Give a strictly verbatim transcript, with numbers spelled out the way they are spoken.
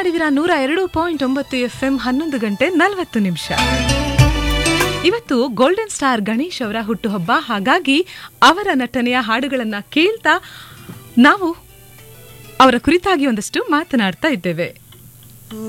ಮಾಡಿದಿರ ನೂರ ಎರಡು ಪಾಯಿಂಟ್ ಒಂಬತ್ತು ಎಫ್ ಎಂ ಹನ್ನೊಂದು ಗಂಟೆ ನಲವತ್ತು ನಿಮಿಷ. ಇವತ್ತು ಗೋಲ್ಡನ್ ಸ್ಟಾರ್ ಗಣೇಶ್ ಅವರ ಹುಟ್ಟುಹಬ್ಬ. ಹಾಗಾಗಿ ಅವರ ನಟನೆಯ ಹಾಡುಗಳನ್ನ ಕೇಳ್ತಾ ನಾವು ಅವರ ಕುರಿತಾಗಿ ಒಂದಷ್ಟು ಮಾತನಾಡ್ತಾ ಇದ್ದೇವೆ.